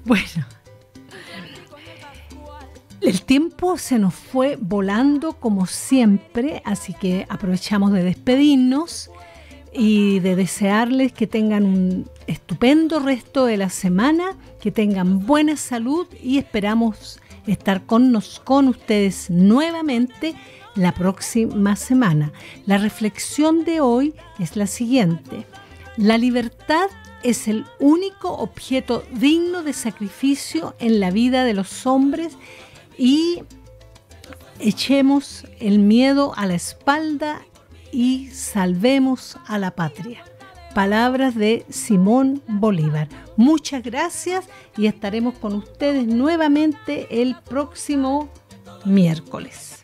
Bueno, el tiempo se nos fue volando como siempre, así que aprovechamos de despedirnos y de desearles que tengan un estupendo resto de la semana, que tengan buena salud y esperamos estar con ustedes nuevamente la próxima semana. La reflexión de hoy es la siguiente: la libertad es el único objeto digno de sacrificio en la vida de los hombres y echemos el miedo a la espalda y salvemos a la patria. Palabras de Simón Bolívar. Muchas gracias y estaremos con ustedes nuevamente el próximo miércoles.